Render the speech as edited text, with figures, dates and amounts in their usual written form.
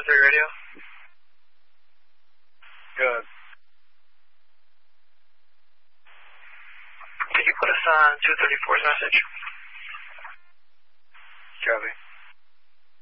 Radio. Good. Can you put us on 234's message? Copy.